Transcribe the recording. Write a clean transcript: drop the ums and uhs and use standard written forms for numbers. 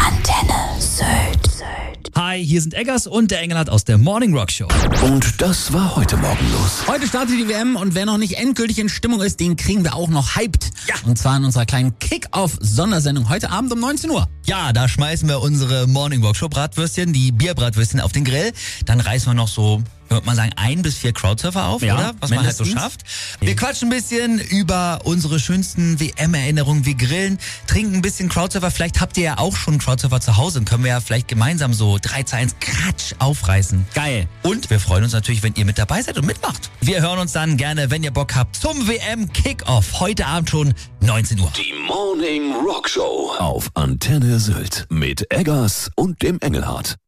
Antenne Sylt. Hi, hier sind Eggers und der Engelhardt aus der Morning Rock Show. Und das war heute Morgen los. Heute startet die WM und wer noch nicht endgültig in Stimmung ist, den kriegen wir auch noch hyped. Ja. Und zwar in unserer kleinen Kick-Off-Sondersendung heute Abend um 19 Uhr. Ja, da schmeißen wir unsere Morning Rock Show Bratwürstchen, die Bierbratwürstchen auf den Grill. Dann reißen wir noch so, würde man sagen, 1 bis 4 Crowdsurfer auf, Ja, oder? Was man halt so mindestens. schafft. Wir quatschen ein bisschen über unsere schönsten WM-Erinnerungen. Wir grillen, trinken ein bisschen Crowdsurfer. Vielleicht habt ihr ja auch schon Crowdsurfer zu Hause und können wir ja vielleicht gemeinsam so 3-2-1 Kratsch aufreißen. Geil. Und wir freuen uns natürlich, wenn ihr mit dabei seid und mitmacht. Wir hören uns dann gerne, wenn ihr Bock habt, zum WM-Kickoff. Heute Abend schon 19 Uhr. Die Morning Rock Show auf Antenne Sylt mit Eggers und dem Engelhardt.